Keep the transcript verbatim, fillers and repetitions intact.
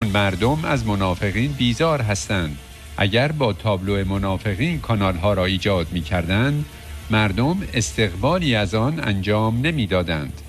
مردم از منافقین بیزار هستند. اگر با تابلو منافقین کانال‌ها را ایجاد می‌کردند، مردم استقبالی از آن انجام نمی‌دادند.